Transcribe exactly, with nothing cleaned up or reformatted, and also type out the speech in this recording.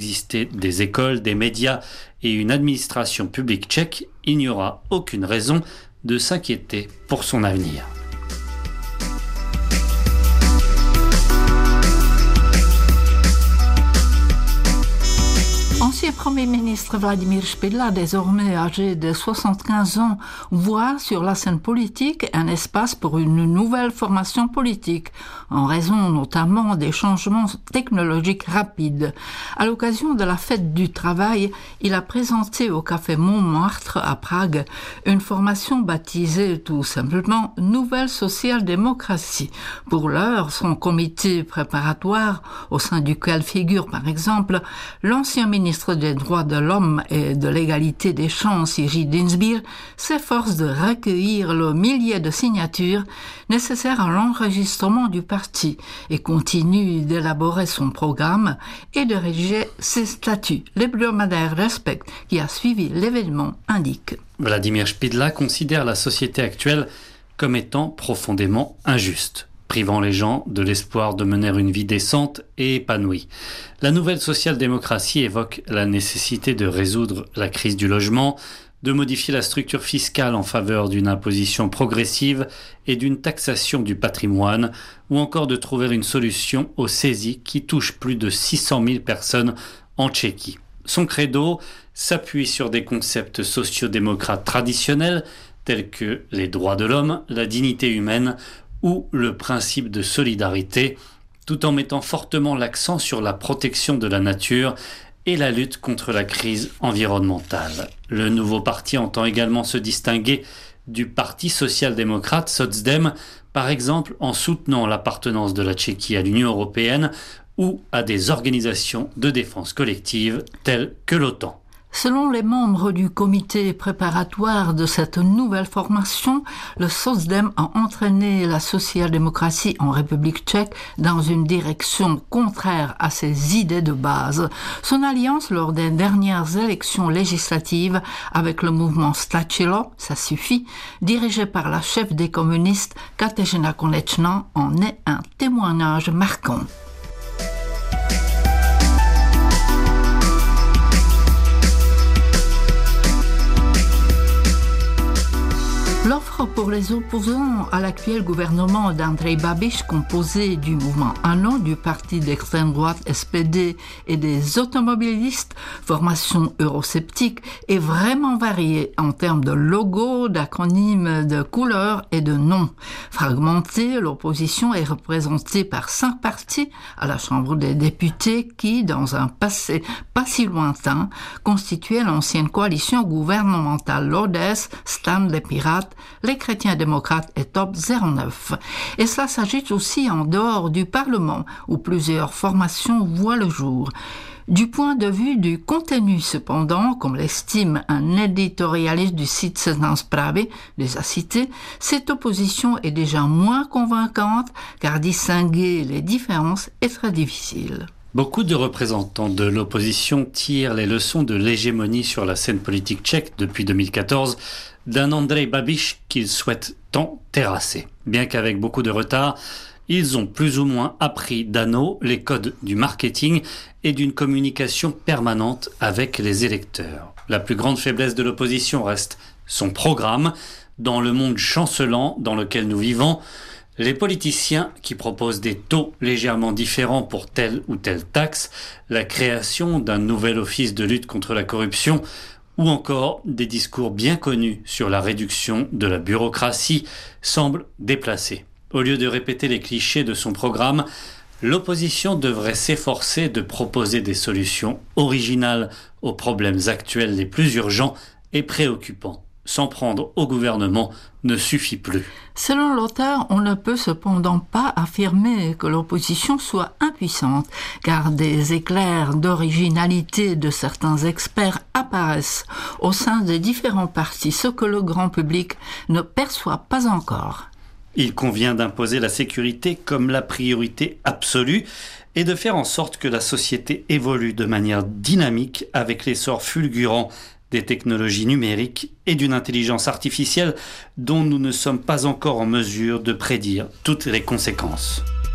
d'exister des écoles, des médias et une administration publique tchèque, il n'y aura aucune raison de s'inquiéter pour son avenir. L'ancien Premier ministre Vladimír Špidla, désormais âgé de soixante-quinze ans, voit sur la scène politique un espace pour une nouvelle formation politique, en raison notamment des changements technologiques rapides. À l'occasion de la fête du travail, il a présenté au Café Montmartre à Prague une formation baptisée tout simplement Nouvelle social-démocratie. Pour l'heure, son comité préparatoire, au sein duquel figure par exemple l'ancien ministre des droits de l'homme et de l'égalité des chances, Jiří Dienstbier, s'efforce de recueillir le millier de signatures nécessaires à l'enregistrement du parti et continue d'élaborer son programme et de rédiger ses statuts. L'hebdomadaire Respect, qui a suivi l'événement, indique. Vladimír Špidla considère la société actuelle comme étant profondément injuste, privant les gens de l'espoir de mener une vie décente et épanouie. La nouvelle social-démocratie évoque la nécessité de résoudre la crise du logement, de modifier la structure fiscale en faveur d'une imposition progressive et d'une taxation du patrimoine, ou encore de trouver une solution aux saisies qui touchent plus de six cent mille personnes en Tchéquie. Son credo s'appuie sur des concepts sociodémocrates traditionnels tels que les droits de l'homme, la dignité humaine ou le principe de solidarité, tout en mettant fortement l'accent sur la protection de la nature et la lutte contre la crise environnementale. Le nouveau parti entend également se distinguer du Parti social-démocrate Socdem, par exemple en soutenant l'appartenance de la Tchéquie à l'Union européenne ou à des organisations de défense collective telles que l'OTAN. Selon les membres du comité préparatoire de cette nouvelle formation, le Socdem a entraîné la social-démocratie en République tchèque dans une direction contraire à ses idées de base. Son alliance lors des dernières élections législatives avec le mouvement Stačilo, ça suffit, dirigé par la chef des communistes Kateřina Konečná, en est un témoignage marquant. L'offre pour les opposants à l'actuel gouvernement d'Andrej Babiš, composé du mouvement ANO, du parti d'extrême droite S P D et des automobilistes, formation eurosceptique, est vraiment variée en termes de logo, d'acronymes, de couleurs et de noms. Fragmentée, l'opposition est représentée par cinq partis à la Chambre des députés qui, dans un passé pas si lointain, constituaient l'ancienne coalition gouvernementale Lodez, Stan les Pirates, les chrétiens démocrates et Top zéro neuf. Et cela s'agit aussi en dehors du Parlement, où plusieurs formations voient le jour. Du point de vue du contenu, cependant, comme l'estime un éditorialiste du site Seznam Zprávy, les a cités, cette opposition est déjà moins convaincante, car distinguer les différences est très difficile. Beaucoup de représentants de l'opposition tirent les leçons de l'hégémonie sur la scène politique tchèque depuis deux mille quatorze d'un Andrej Babiš qu'ils souhaitent tant terrasser. Bien qu'avec beaucoup de retard, ils ont plus ou moins appris d'Ano les codes du marketing et d'une communication permanente avec les électeurs. La plus grande faiblesse de l'opposition reste son programme. Dans le monde chancelant dans lequel nous vivons, les politiciens qui proposent des taux légèrement différents pour telle ou telle taxe, la création d'un nouvel office de lutte contre la corruption ou encore des discours bien connus sur la réduction de la bureaucratie semblent déplacés. Au lieu de répéter les clichés de son programme, l'opposition devrait s'efforcer de proposer des solutions originales aux problèmes actuels les plus urgents et préoccupants. S'en prendre au gouvernement ne suffit plus. Selon l'auteur, on ne peut cependant pas affirmer que l'opposition soit impuissante, car des éclairs d'originalité de certains experts apparaissent au sein des différents partis, ce que le grand public ne perçoit pas encore. Il convient d'imposer la sécurité comme la priorité absolue et de faire en sorte que la société évolue de manière dynamique avec l'essor fulgurant des technologies numériques et d'une intelligence artificielle dont nous ne sommes pas encore en mesure de prédire toutes les conséquences.